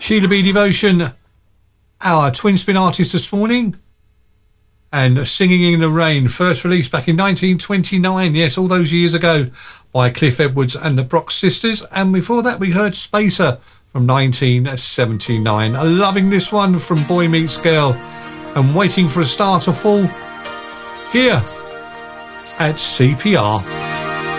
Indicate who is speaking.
Speaker 1: Sheila B. Devotion, our twin spin artist this morning, and Singing in the Rain, first released back in 1929, yes, all those years ago, by Cliff Edwards and the Brock Sisters. And before that we heard Spacer from 1979. Loving this one from Boy Meets Girl, and Waiting for a Star to Fall here at CPR.